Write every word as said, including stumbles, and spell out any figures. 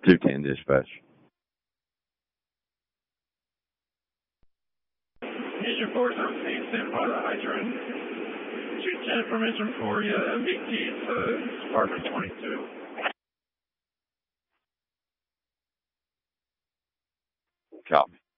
two ten dispatch. Mission force on scene, stand by the hydrant. two ten information for you, M V T, it's uh, Department twenty-two. Copy.